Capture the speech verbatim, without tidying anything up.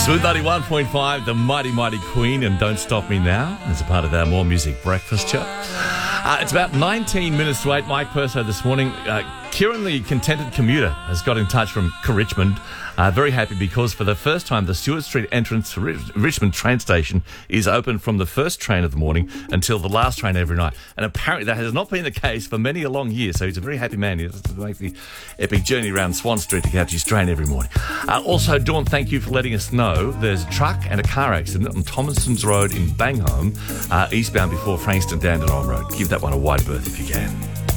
Smooth ninety-one point five, the mighty, mighty Queen, and Don't Stop Me Now, as a part of our More Music Breakfast show. Uh, it's about nineteen minutes to eight. Mike Perso this morning. Uh, Kieran, the contented commuter, has got in touch from Richmond. Uh, very happy because for the first time, the Stewart Street entrance to Rich- Richmond train station is open from the first train of the morning until the last train every night. And apparently that has not been the case for many a long year. So he's a very happy man. He has to make the epic journey around Swan Street to catch his train every morning. Uh, also, Dawn, thank you for letting us know there's a truck and a car accident on Thomason's Road in Bangham, uh, eastbound before Frankston Dandenong Road. Give that one a wide berth if you can.